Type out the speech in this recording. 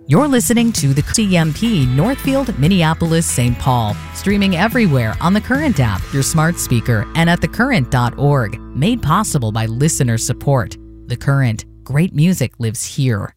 You're listening to the CMP Northfield, Minneapolis, St. Paul, streaming everywhere on the Current app, your smart speaker, and at thecurrent.org, made possible by listener support. The Current. Great music lives here.